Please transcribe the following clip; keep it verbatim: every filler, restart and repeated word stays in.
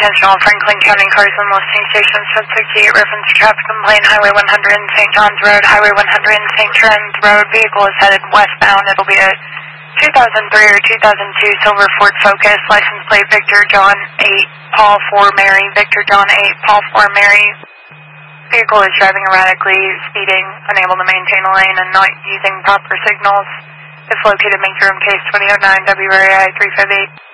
attention all Franklin County cars and listing stations, sub sixty-eight reference to traffic complaint, Highway one hundred and Saint John's Road, Highway one hundred and Saint Trent's Road. Vehicle is headed westbound. It'll be a two thousand three or two thousand two silver Ford Focus, license plate Victor John eight, Paul four Mary, Victor John eight, Paul four Mary. Vehicle is driving erratically, speeding, unable to maintain a lane, and not using proper signals. If located, make your own case, twenty oh nine W R A I three five eight.